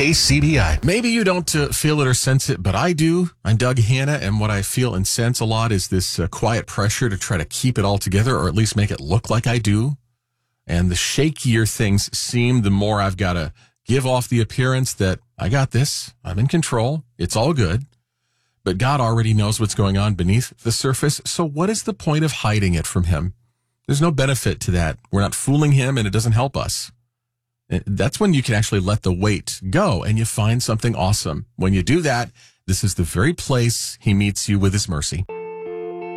KCBI. Maybe you don't feel it or sense it, but I do. I'm Doug Hanna, and what I feel and sense a lot is this quiet pressure to try to keep it all together, or at least make it look like I do. And the shakier things seem, the more I've got to give off the appearance that I got this, I'm in control, it's all good. But God already knows what's going on beneath the surface, so what is the point of hiding it from him? There's no benefit to that. We're not fooling him, and it doesn't help us. That's when you can actually let the weight go, and you find something awesome. When you do that, this is the very place he meets you with his mercy.